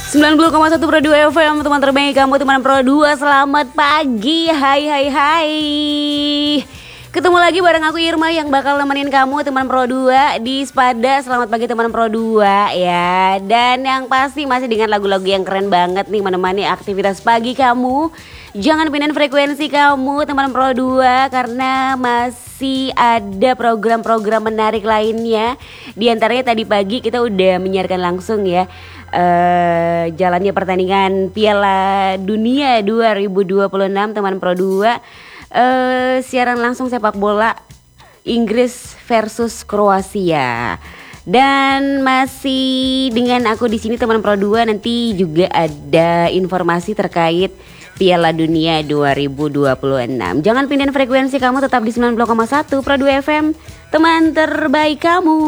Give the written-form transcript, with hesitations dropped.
90,1 Pro 2 FM, teman terbaik kamu, teman Pro 2. Selamat pagi, hai. Ketemu lagi bareng aku Irma yang bakal nemenin kamu teman Pro 2 di Spada. Selamat pagi teman Pro 2 ya. Dan yang pasti masih dengan lagu-lagu yang keren banget nih menemani aktivitas pagi kamu. Jangan pindahin frekuensi kamu teman Pro 2 karena masih ada program-program menarik lainnya. Di antaranya tadi pagi kita udah menyiarkan langsung ya jalannya pertandingan Piala Dunia 2026 teman Pro 2. Siaran langsung sepak bola Inggris versus Kroasia. Dan masih dengan aku di sini teman Pro 2, nanti juga ada informasi terkait Piala Dunia 2026. Jangan pindahin frekuensi kamu, tetap di 90,1 Pro 2 FM, teman terbaik kamu.